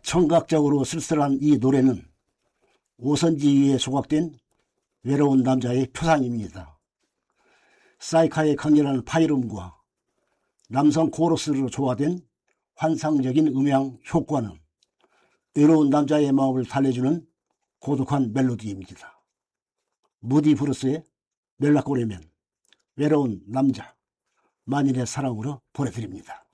청각적으로 쓸쓸한 이 노래는 오선지 위에 조각된 외로운 남자의 표상입니다. 사이카의 강렬한 파이름과 남성 코러스로 조화된 환상적인 음향 효과는 외로운 남자의 마음을 달래주는 고독한 멜로디입니다. 무디 브루스의 멜라꼬레면 외로운 남자 만인의 사랑으로 보내드립니다.